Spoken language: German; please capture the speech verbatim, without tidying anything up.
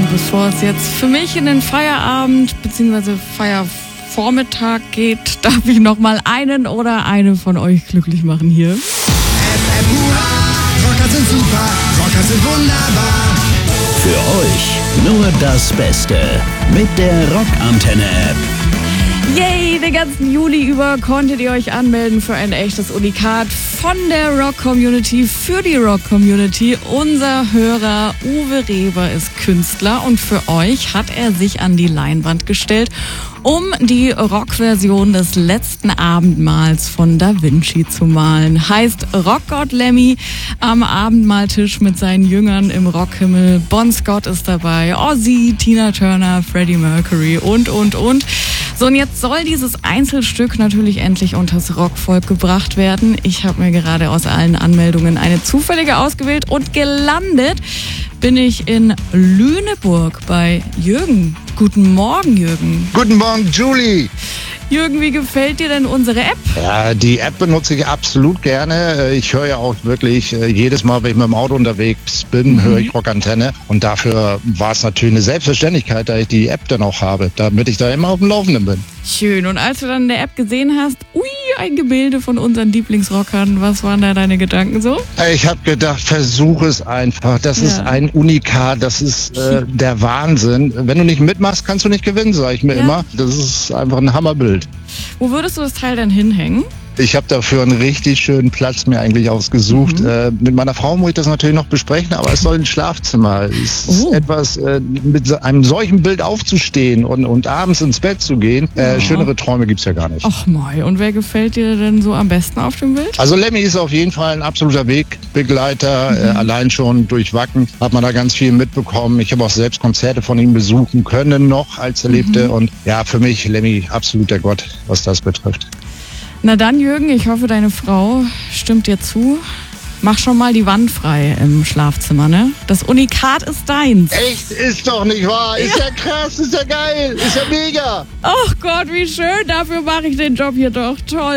bevor es jetzt für mich in den Feierabend bzw. Feiervormittag geht, darf ich noch mal einen oder eine von euch glücklich machen hier. F M Hurra, Rocker sind super, Rocker sind wunderbar. Für euch nur das Beste mit der Rockantenne-App. Yay, den ganzen Juli über konntet ihr euch anmelden für ein echtes Unikat von der Rock-Community für die Rock-Community. Unser Hörer Uwe Reber ist Künstler und für euch hat er sich an die Leinwand gestellt, um die Rockversion des letzten Abendmahls von Da Vinci zu malen. Heißt Rockgott Lemmy am Abendmahltisch mit seinen Jüngern im Rockhimmel. Bon Scott ist dabei, Ozzy, Tina Turner, Freddie Mercury und, und, und. So, und jetzt soll dieses Einzelstück natürlich endlich unters Rockvolk gebracht werden. Ich habe mir gerade aus allen Anmeldungen eine zufällige ausgewählt und gelandet bin ich in Lüneburg bei Jürgen. Guten Morgen, Jürgen. Guten Morgen, Julie. Jürgen, wie gefällt dir denn unsere App? Ja, die App benutze ich absolut gerne. Ich höre ja auch wirklich jedes Mal, wenn ich mit dem Auto unterwegs bin, mhm. höre ich Rockantenne. Und dafür war es natürlich eine Selbstverständlichkeit, dass ich die App dann auch habe, damit ich da immer auf dem Laufenden bin. Schön. Und als du dann in der App gesehen hast, ui, ein Gemälde von unseren Lieblingsrockern, was waren da deine Gedanken so? Ich habe gedacht, versuch es einfach. Das ja. ist ein Unikat, das ist äh, der Wahnsinn. Wenn du nicht mitmachst, kannst du nicht gewinnen, sage ich mir ja. immer. Das ist einfach ein Hammerbild. Wo würdest du das Teil dann hinhängen? Ich habe dafür einen richtig schönen Platz mir eigentlich ausgesucht. Mhm. Äh, mit meiner Frau muss ich das natürlich noch besprechen, aber es soll ein Schlafzimmer. Es ist oh. etwas, äh, mit einem solchen Bild aufzustehen und, und abends ins Bett zu gehen. Äh, ja. Schönere Träume gibt's ja gar nicht. Ach mei, und wer gefällt dir denn so am besten auf dem Bild? Also Lemmy ist auf jeden Fall ein absoluter Wegbegleiter. Mhm. Äh, allein schon durch Wacken hat man da ganz viel mitbekommen. Ich habe auch selbst Konzerte von ihm besuchen können noch, als er mhm. lebte. Und ja, für mich Lemmy absolut der Gott, was das betrifft. Na dann, Jürgen, ich hoffe, deine Frau stimmt dir zu. Mach schon mal die Wand frei im Schlafzimmer, ne? Das Unikat ist deins. Echt? Ist doch nicht wahr. Ist ja, ja krass, ist ja geil, ist ja mega. Ach Gott, wie schön. Dafür mache ich den Job hier doch. Toll.